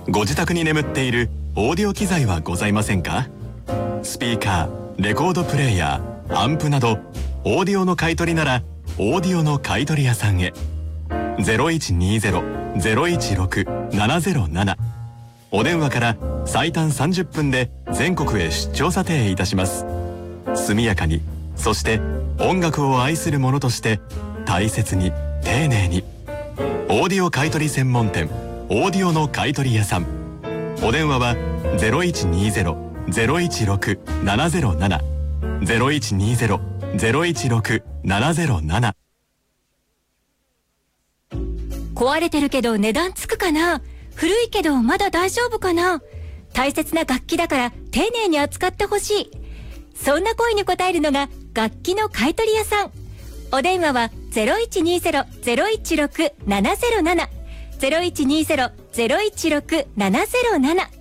ご自宅に眠っているオーディオ機材はございませんか？スピーカー、レコードプレーヤー、アンプなどオーディオの買い取りならオーディオの買取屋さんへ。 0120-016-707 お電話から最短30分で全国へ出張査定いたします。速やかに、そして音楽を愛する者として大切に丁寧に。オーディオ買取専門店オーディオの買取屋さん。お電話は 0120-016-707 0120-016-707。 壊れてるけど値段つくかな、古いけどまだ大丈夫かな、大切な楽器だから丁寧に扱ってほしい、そんな声に応えるのが楽器の買取屋さん。お電話は 0120-016-707 0120-016-707